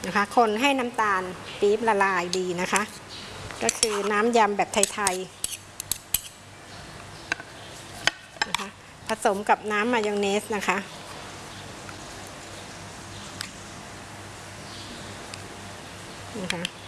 นะคะคนให้น้ำตาลปี๊บละลายดีนะคะก็คือน้ำยำแบบไทยๆนะคะผสมกับน้ำมายองเนสนะคะนะคะ